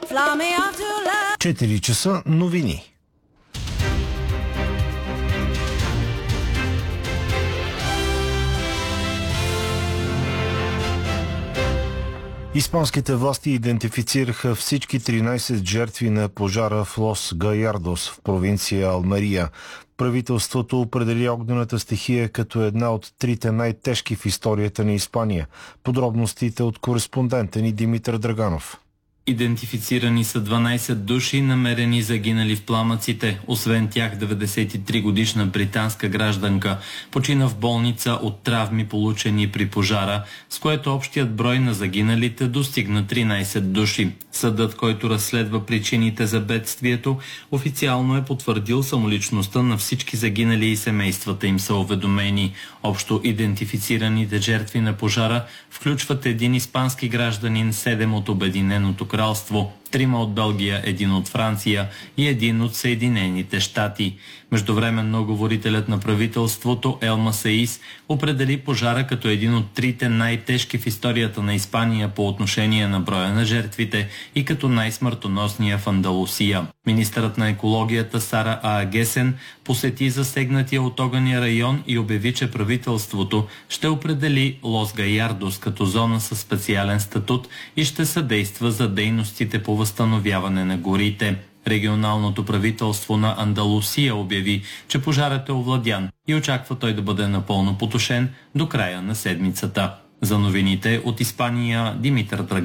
4 часа новини. Испанските власти идентифицираха всички 13 жертви на пожара в Лос Гаярдос в провинция Алмерия. Правителството определи огнената стихия като една от трите най-тежки в историята на Испания. Подробностите от кореспондента ни Димитър Драганов. Идентифицирани са 12 души, намерени загинали в пламъците. Освен тях 93-годишна британска гражданка почина в болница от травми, получени при пожара, с което общият брой на загиналите достигна 13 души. Съдът, който разследва причините за бедствието, официално е потвърдил самоличността на всички загинали и семействата им са уведомени. Общо идентифицираните жертви на пожара включват един испански гражданин, 7 от Обединеното кралство, 3 от Белгия, 1 от Франция и 1 от Съединените щати. Междувременно говорителят на правителството Елма Саис определи пожара като един от трите най-тежки в историята на Испания по отношение на броя на жертвите и като най-смъртоносния в Андалусия. Министърът на екологията Сара Аагесен посети засегнатия от огъня район и обяви, че правителството ще определи Лос Гаярдос като зона със специален статут и ще съдейства за дейностите по възстановяване на горите. Регионалното правителство на Андалусия обяви, че пожарът е овладян и очаква той да бъде напълно потушен до края на седмицата. За новините от Испания, Димитър Драганов.